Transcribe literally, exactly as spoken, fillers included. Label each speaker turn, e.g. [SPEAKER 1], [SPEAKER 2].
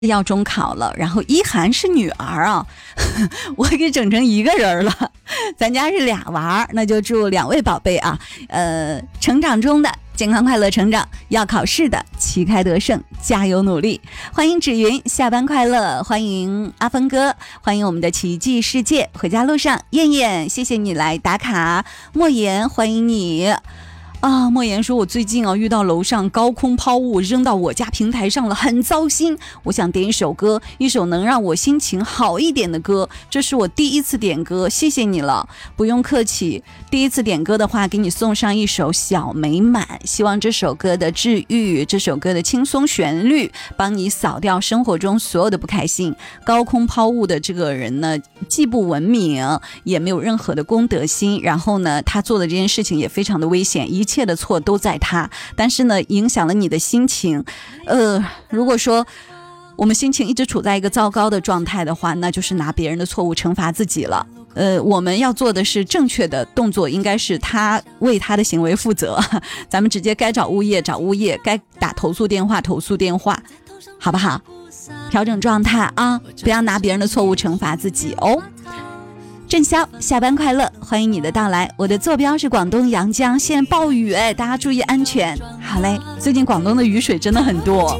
[SPEAKER 1] 要中考了，然后一涵是女儿啊，我给整成一个人了。咱家是俩娃儿，那就祝两位宝贝啊，呃，成长中的健康快乐成长，要考试的旗开得胜，加油努力。欢迎芷云下班快乐，欢迎阿峰哥，欢迎我们的奇迹世界，回家路上燕燕，谢谢你来打卡。莫言，欢迎你。啊，莫言说，我最近啊遇到楼上高空抛物扔到我家平台上了，很糟心。我想点一首歌，一首能让我心情好一点的歌。这是我第一次点歌，谢谢你了，不用客气。第一次点歌的话，给你送上一首小美满，希望这首歌的治愈，这首歌的轻松旋律，帮你扫掉生活中所有的不开心。高空抛物的这个人呢，既不文明，也没有任何的公德心，然后呢，他做的这件事情也非常的危险，一一切的错都在他，但是呢影响了你的心情。呃，如果说我们心情一直处在一个糟糕的状态的话，那就是拿别人的错误惩罚自己了。呃，我们要做的是正确的动作，应该是他为他的行为负责，咱们直接该找物业找物业，该打投诉电话投诉电话，好不好？调整状态啊，不要拿别人的错误惩罚自己哦。郑潇下班快乐，欢迎你的到来。我的坐标是广东阳江，现在暴雨，哎，大家注意安全。好嘞，最近广东的雨水真的很多。